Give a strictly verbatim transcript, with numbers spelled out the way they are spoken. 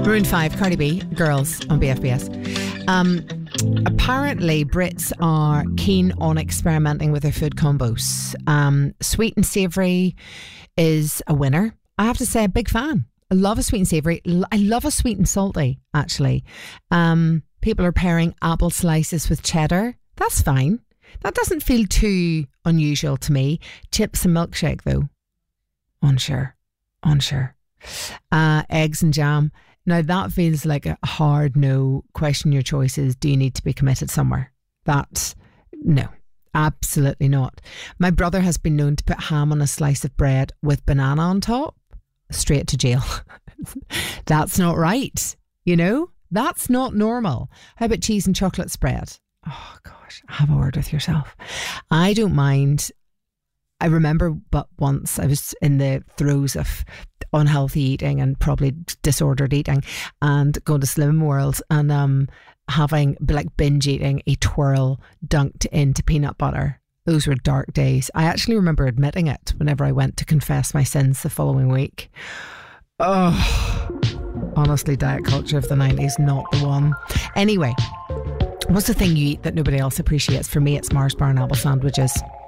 Maroon five, Cardi B, Girls on B F B S. Um, apparently, Brits are keen on experimenting with their food combos. Um, sweet and savoury is a winner. I have to say, a big fan. I love a sweet and savoury. I love a sweet and salty, actually. Um, people are pairing apple slices with cheddar. That's fine. That doesn't feel too unusual to me. Chips and milkshake, though. Unsure. Unsure. Uh, eggs and jam. Now that feels like a hard no. Question your choices. Do you need to be committed somewhere? That's no, absolutely not. My brother has been known to put ham on a slice of bread with banana on top. Straight to jail. That's not right. You know, that's not normal. How about cheese and chocolate spread? Oh gosh, have a word with yourself. I don't mind. I remember, but once I was in the throes of unhealthy eating and probably disordered eating and going to Slim World and um, having like binge eating a twirl dunked into peanut butter. Those were dark days. I actually remember admitting it whenever I went to confess my sins the following week. Oh, honestly, diet culture of the nineties, not the one. Anyway, what's the thing you eat that nobody else appreciates? For me, it's Mars bar and apple sandwiches.